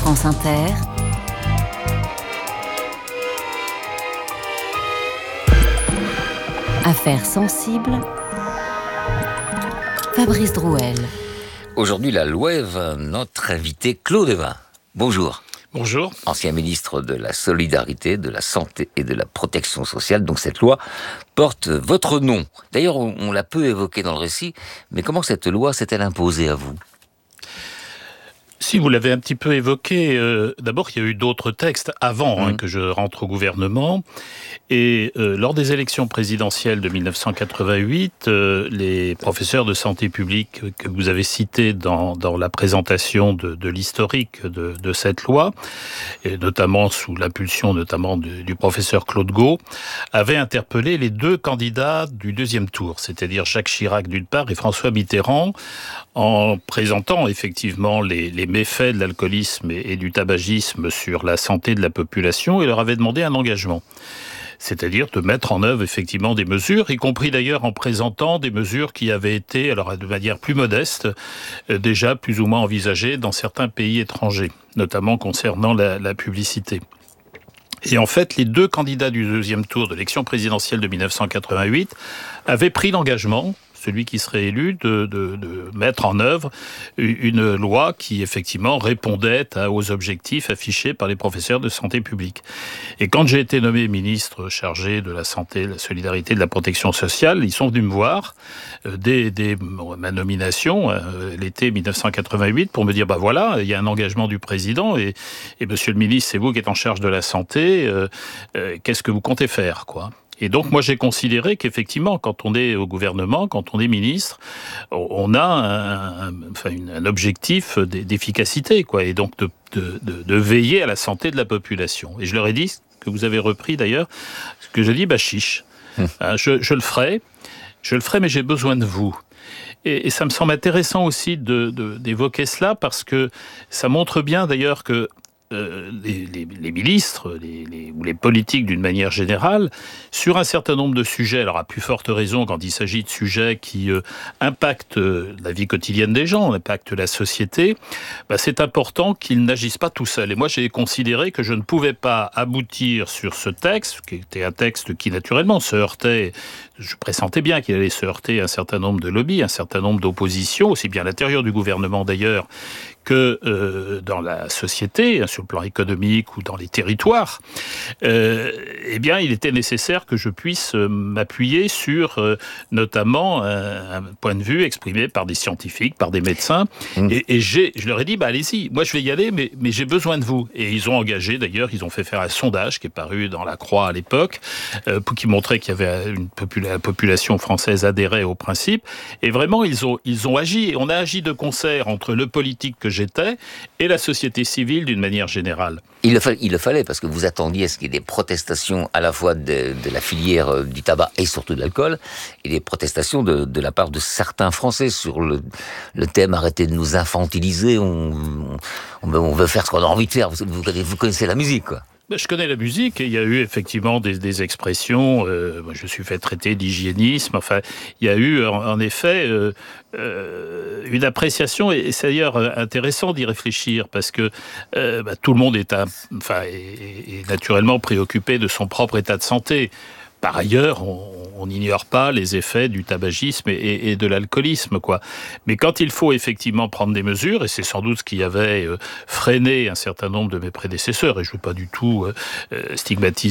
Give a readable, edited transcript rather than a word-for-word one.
France Inter, Affaires sensibles, Fabrice Drouel. Aujourd'hui, la Loève, notre invité Claude Évin. Bonjour. Bonjour. Ancien ministre de la Solidarité, de la Santé et de la Protection sociale. Donc cette loi porte votre nom. D'ailleurs, on l'a peu évoqué dans le récit, mais comment cette loi s'est-elle imposée à vous ? Si vous l'avez un petit peu évoqué, d'abord il y a eu d'autres textes avant que je rentre au gouvernement. Et lors des élections présidentielles de 1988, les professeurs de santé publique que vous avez cités dans la présentation de l'historique de cette loi, et notamment sous l'impulsion du professeur Claude Gau, avaient interpellé les deux candidats du deuxième tour, c'est-à-dire Jacques Chirac d'une part et François Mitterrand, en présentant effectivement les méfaits de l'alcoolisme et du tabagisme sur la santé de la population, et leur avaient demandé un engagement. C'est-à-dire de mettre en œuvre effectivement des mesures, y compris d'ailleurs en présentant des mesures qui avaient été, alors de manière plus modeste, déjà plus ou moins envisagées dans certains pays étrangers, notamment concernant la publicité. Et en fait, les deux candidats du deuxième tour de l'élection présidentielle de 1988 avaient pris l'engagement, celui qui serait élu, de mettre en œuvre une loi qui, effectivement, répondait aux objectifs affichés par les professeurs de santé publique. Et quand j'ai été nommé ministre chargé de la santé, de la solidarité, de la protection sociale, ils sont venus me voir dès ma nomination, l'été 1988, pour me dire, voilà, il y a un engagement du président, et monsieur le ministre, c'est vous qui êtes en charge de la santé, qu'est-ce que vous comptez faire, quoi ? Et donc, moi, j'ai considéré qu'effectivement, quand on est au gouvernement, quand on est ministre, on a un objectif d'efficacité, quoi, et donc de veiller à la santé de la population. Et je leur ai dit, ce que vous avez repris d'ailleurs, ce que je dis, chiche. Je le ferai, mais j'ai besoin de vous. Et ça me semble intéressant aussi d'évoquer cela, parce que ça montre bien d'ailleurs que les ministres ou les politiques d'une manière générale, sur un certain nombre de sujets, alors à plus forte raison quand il s'agit de sujets qui impactent la vie quotidienne des gens, impactent la société, c'est important qu'ils n'agissent pas tout seuls. Et moi j'ai considéré que je ne pouvais pas aboutir sur ce texte, qui était un texte qui naturellement se heurtait, je pressentais bien qu'il allait se heurter à un certain nombre de lobbies, un certain nombre d'oppositions, aussi bien à l'intérieur du gouvernement d'ailleurs, que dans la société, sur le plan économique ou dans les territoires, il était nécessaire que je puisse m'appuyer sur notamment un point de vue exprimé par des scientifiques, par des médecins. Et je leur ai dit, allez-y, moi je vais y aller, mais j'ai besoin de vous. Et ils ont engagé, d'ailleurs, ils ont fait faire un sondage qui est paru dans La Croix à l'époque, qui montrait qu'il y avait la population française adhérait au principe. Et vraiment, ils ont agi. Et on a agi de concert entre le politique que j'étais et la société civile d'une manière générale. Il le fallait, parce que vous attendiez à ce qu'il y ait des protestations à la fois de la filière du tabac et surtout de l'alcool, et des protestations de la part de certains Français sur le thème « Arrêtez de nous infantiliser, on veut faire ce qu'on a envie de faire ». Vous connaissez la musique, quoi. Je connais la musique, et il y a eu effectivement des expressions, je suis fait traiter d'hygiénisme, il y a eu en effet une appréciation, et c'est d'ailleurs intéressant d'y réfléchir, parce que tout le monde est naturellement préoccupé de son propre état de santé. Par ailleurs, on n'ignore pas les effets du tabagisme et de l'alcoolisme, quoi. Mais quand il faut effectivement prendre des mesures, et c'est sans doute ce qui avait freiné un certain nombre de mes prédécesseurs, et je ne veux pas du tout stigmatiser